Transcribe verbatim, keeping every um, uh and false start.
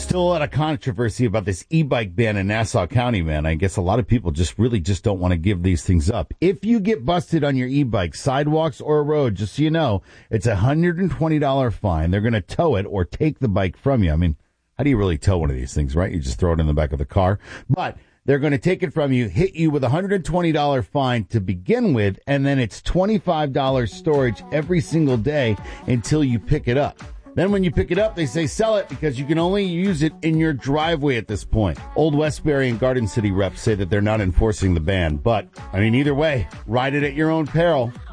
Still a lot of controversy about this e-bike ban in Nassau County, man. I guess a lot of people just really just don't want to give these things up. If you get busted on your e-bike, sidewalks or a road, just so you know, it's a one hundred twenty dollars fine. They're going to tow it or take the bike from you. I mean, how do you really tow one of these things, right? You just throw it in the back of the car. But they're going to take it from you, hit you with a one hundred twenty dollars fine to begin with, and then it's twenty-five dollars storage every single day until you pick it up. Then when you pick it up, they say sell it because you can only use it in your driveway at this point. Old Westbury and Garden City reps say that they're not enforcing the ban. But, I mean, either way, ride it at your own peril.